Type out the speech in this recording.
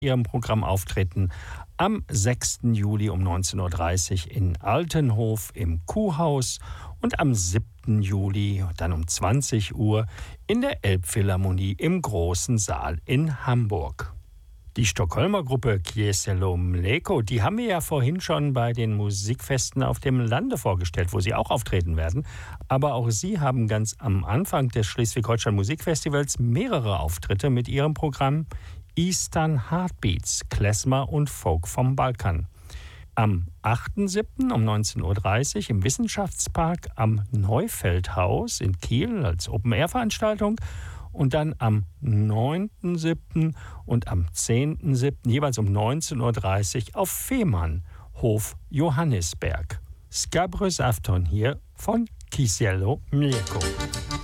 ihrem Programm auftreten am 6. Juli um 19.30 Uhr in Altenhof im Kuhhaus und am 7. Juli dann um 20 Uhr in der Elbphilharmonie im Großen Saal in Hamburg. Die Stockholmer Gruppe Kieślo Mleko, die haben wir ja vorhin schon bei den Musikfesten auf dem Lande vorgestellt, wo sie auch auftreten werden. Aber auch sie haben ganz am Anfang des Schleswig-Holstein Musikfestivals mehrere Auftritte mit ihrem Programm Eastern Heartbeats, Klezmer und Folk vom Balkan. Am 8.7. um 19.30 Uhr im Wissenschaftspark am Neufeldhaus in Kiel als Open-Air-Veranstaltung und dann am 9.7. und am 10.7. jeweils um 19.30 Uhr auf Fehmarn, Hof Johannisberg. Skabrös Afton hier von Kieślo Mleko.